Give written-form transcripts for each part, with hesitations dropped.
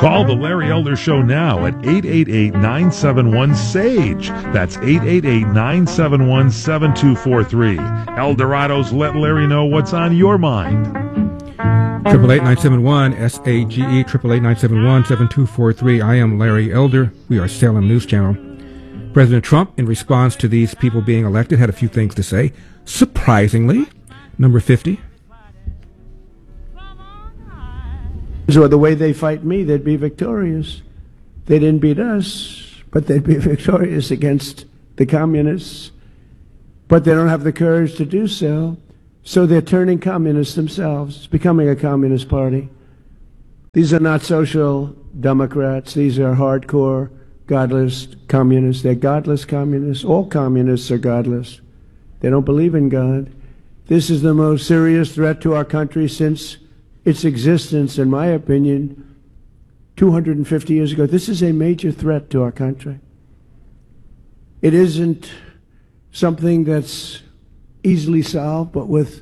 Call the Larry Elder Show now at 888-971-SAGE. That's 888-971-7243. Eldorado's Let Larry Know What's on Your Mind. 888-971-SAGE, 888-971-7243. I am Larry Elder. We are Salem News Channel. President Trump, in response to these people being elected, had a few things to say. Surprisingly, number 50. So the way they fight me, they'd be victorious. They didn't beat us, but they'd be victorious against the communists. But they don't have the courage to do so. So they're turning communists themselves. It's becoming a communist party. These are not social democrats. These are hardcore, godless communists. They're godless communists. All communists are godless. They don't believe in God. This is the most serious threat to our country since its existence, in my opinion, 250 years ago. This is a major threat to our country. It isn't something that's easily solved, but with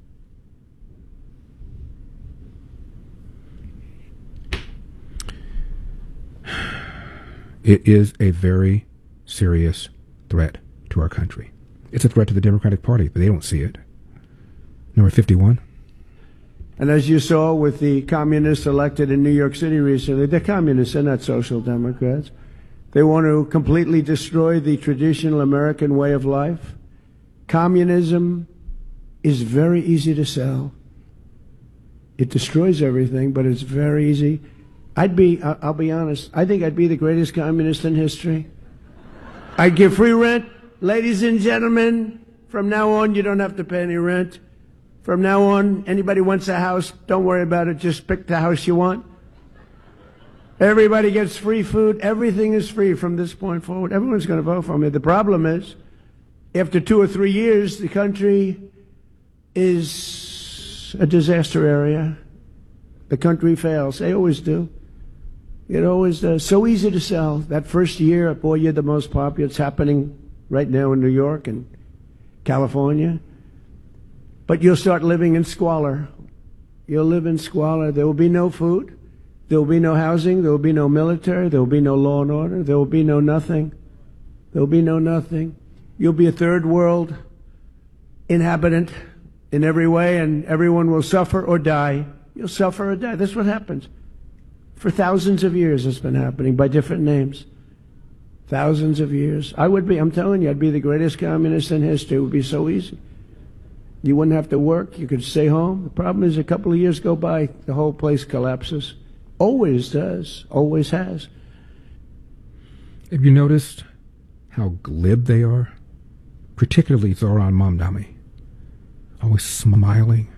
it is a very serious threat to our country. It's a threat to the Democratic Party, but they don't see it. Number 51. And as you saw with the communists elected in New York City recently, they're communists, they're not social democrats. They want to completely destroy the traditional American way of life. Communism is very easy to sell. It destroys everything, but it's very easy. I'll be honest, I think I'd be the greatest communist in history. I'd give free rent. Ladies and gentlemen, from now on, you don't have to pay any rent. From now on, anybody wants a house, don't worry about it, just pick the house you want. Everybody gets free food. Everything is free from this point forward. Everyone's going to vote for me. The problem is, after 2 or 3 years, the country is a disaster area. The country fails. They always do. It always does. So easy to sell. That first year, boy, you're the most popular. It's happening right now in New York and California. But you'll start living in squalor. You'll live in squalor. There will be no food. There will be no housing. There will be no military. There will be no law and order. There will be no nothing. There will be no nothing. You'll be a third world inhabitant in every way, and everyone will suffer or die. You'll suffer or die. That's what happens. For thousands of years it's been happening by different names. Thousands of years. I'm telling you, I'd be the greatest communist in history. It would be so easy. You wouldn't have to work. You could stay home. The problem is a couple of years go by, the whole place collapses. Always does. Always has. Have you noticed how glib they are? Particularly Zoran Mamdani. Always smiling.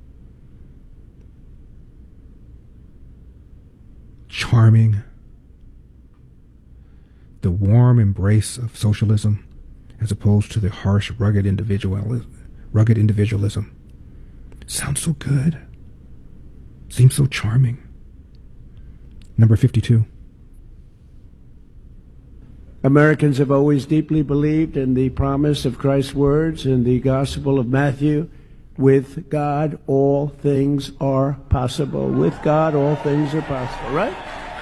Charming. The warm embrace of socialism as opposed to the harsh, rugged individualism. Sounds so good. Seems so charming. Number 52. Americans have always deeply believed in the promise of Christ's words in the Gospel of Matthew. With God, all things are possible. With God, all things are possible, right?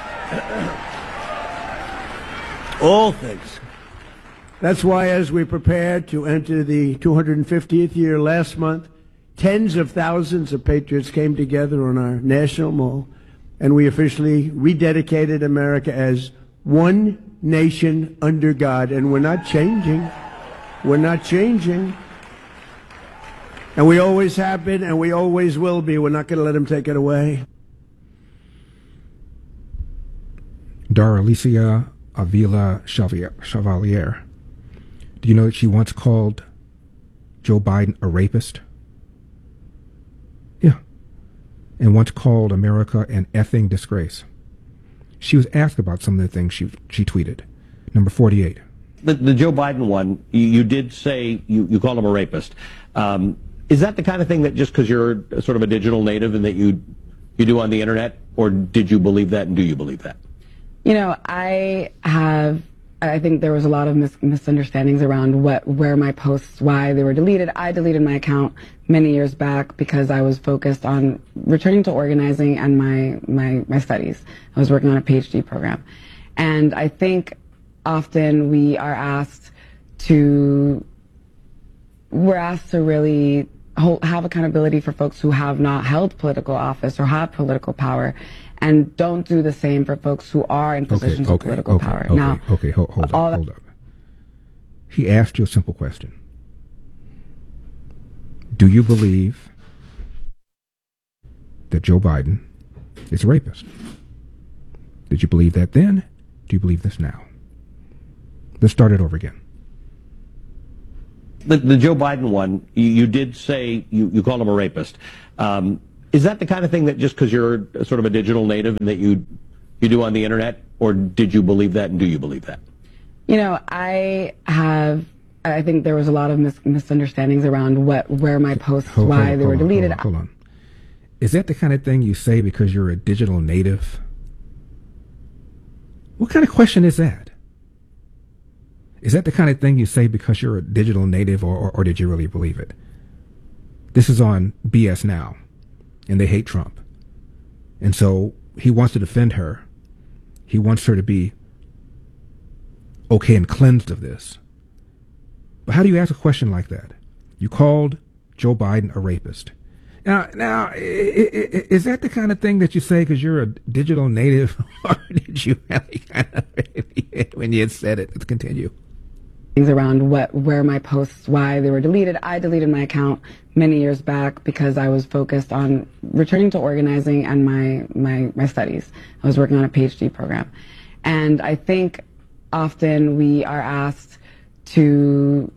All things. That's why as we prepared to enter the 250th year last month, tens of thousands of patriots came together on our National Mall, and we officially rededicated America as one nation under God. And we're not changing. We're not changing. And we always have been, and we always will be. We're not going to let him take it away. Daralicia Avila Chevalier. Do you know that she once called Joe Biden a rapist? Yeah. And once called America an effing disgrace. She was asked about some of the things she tweeted. Number 48. The Joe Biden one, you did say you called him a rapist. Is that the kind of thing that just because you're sort of a digital native and that you do on the internet, or did you believe that and do you believe that? You know, I have I think there was a lot of misunderstandings around where my posts, why they were deleted. I deleted my account many years back because I was focused on returning to organizing and my studies. I was working on a PhD program. And I think often we're asked to really have accountability for folks who have not held political office or have political power, and don't do the same for folks who are in positions of political power. Hold up. He asked you a simple question. Do you believe that Joe Biden is a rapist? Did you believe that then? Do you believe this now? Let's start it over again. The Joe Biden one, you did say you called him a rapist. Is that the kind of thing that just because you're sort of a digital native and that you do on the internet, or did you believe that, and do you believe that? You know, I think there was a lot of misunderstandings around where my posts, why they were deleted. Hold on. Is that the kind of thing you say because you're a digital native? What kind of question is that? Is that the kind of thing you say because you're a digital native, or did you really believe it? This is on BS Now, and they hate Trump. And so he wants to defend her. He wants her to be okay and cleansed of this. But how do you ask a question like that? You called Joe Biden a rapist. Now, is that the kind of thing that you say because you're a digital native, or did you really kind of, when you had said it? Let's continue. Things around where my posts, why they were deleted. I deleted my account many years back because I was focused on returning to organizing and my studies. I was working on a PhD program. And I think often we're asked to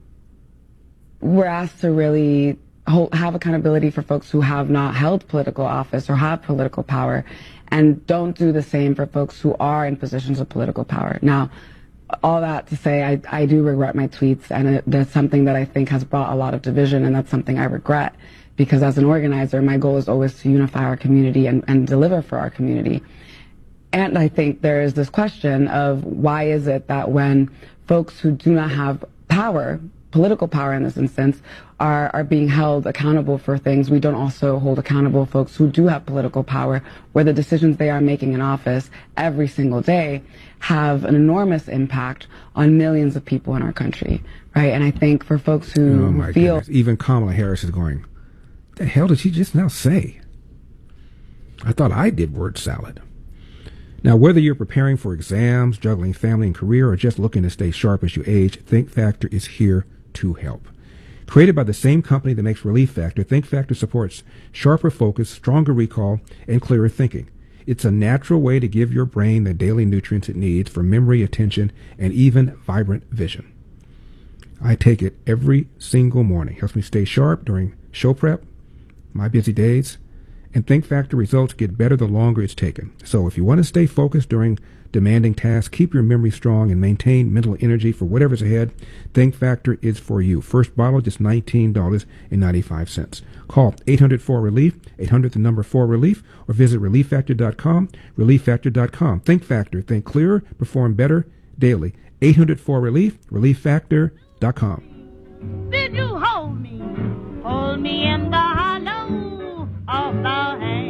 really have accountability for folks who have not held political office or have political power, and don't do the same for folks who are in positions of political power. Now, all that to say, I do regret my tweets, and that's something that I think has brought a lot of division, and that's something I regret, because as an organizer, my goal is always to unify our community and deliver for our community. And I think there is this question of why is it that when folks who do not have power, political power in this instance, are being held accountable for things, we don't also hold accountable folks who do have political power, where the decisions they are making in office every single day have an enormous impact on millions of people in our country, right? And I think for folks who feel... Goodness. Even Kamala Harris is going, what the hell did she just now say? I thought I did word salad. Now, whether you're preparing for exams, juggling family and career, or just looking to stay sharp as you age, Think Factor is here to help. Created by the same company that makes Relief Factor, Think Factor supports sharper focus, stronger recall, and clearer thinking. It's a natural way to give your brain the daily nutrients it needs for memory, attention, and even vibrant vision. I take it every single morning. Helps me stay sharp during show prep, my busy days, and Think Factor results get better the longer it's taken. So if you want to stay focused during demanding tasks, keep your memory strong, and maintain mental energy for whatever's ahead, Think Factor is for you. First bottle, just $19.95. Call 800-4-RELIEF, 800-4-RELIEF, or visit ReliefFactor.com, ReliefFactor.com. Think Factor. Think clearer, perform better daily. 800-4-RELIEF, ReliefFactor.com. Did you hold me in the hollow of the hand?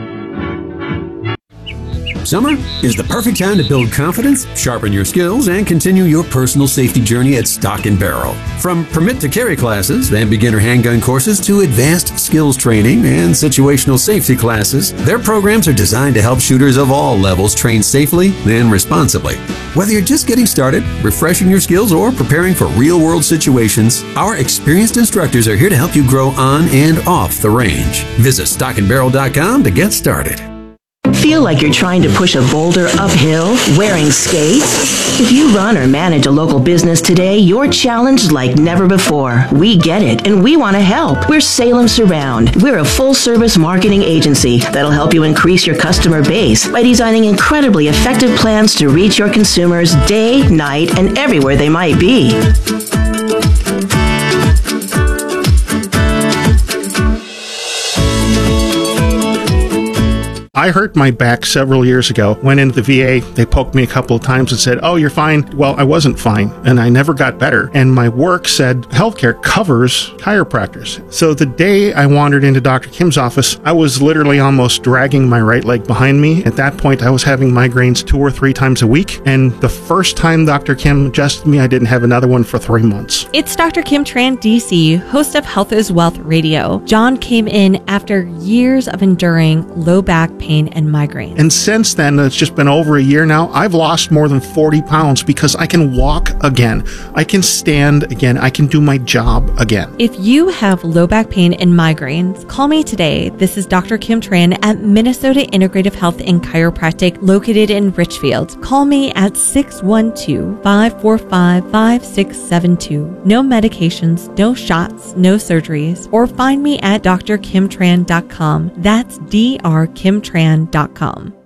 Summer is the perfect time to build confidence, sharpen your skills, and continue your personal safety journey at Stock & Barrel. From permit to carry classes and beginner handgun courses to advanced skills training and situational safety classes, their programs are designed to help shooters of all levels train safely and responsibly. Whether you're just getting started, refreshing your skills, or preparing for real-world situations, our experienced instructors are here to help you grow on and off the range. Visit stockandbarrel.com to get started. Feel like you're trying to push a boulder uphill wearing skates? If you run or manage a local business today, you're challenged like never before. We get it, and we want to help. We're Salem Surround. We're a full-service marketing agency that'll help you increase your customer base by designing incredibly effective plans to reach your consumers day, night, and everywhere they might be. I hurt my back several years ago. Went into the VA. They poked me a couple of times and said, "Oh, you're fine." Well, I wasn't fine, and I never got better. And my work said healthcare covers chiropractors. So the day I wandered into Dr. Kim's office, I was literally almost dragging my right leg behind me. At that point, I was having migraines 2 or 3 times a week. And the first time Dr. Kim adjusted me, I didn't have another one for 3 months. It's Dr. Kim Tran, DC, host of Health is Wealth Radio. John came in after years of enduring low back pain and migraine. And since then, it's just been over a year now, I've lost more than 40 pounds because I can walk again. I can stand again. I can do my job again. If you have low back pain and migraines, call me today. This is Dr. Kim Tran at Minnesota Integrative Health and Chiropractic located in Richfield. Call me at 612-545-5672. No medications, no shots, no surgeries, or find me at drkimtran.com. That's drkimtran.com.